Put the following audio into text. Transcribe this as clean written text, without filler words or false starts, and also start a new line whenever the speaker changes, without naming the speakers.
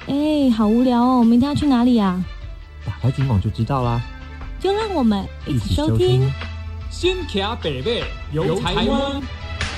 好无聊哦，明天要去哪里啊？
打开金网就知道啦。
就让我们一起收听。
先骑北北游台湾。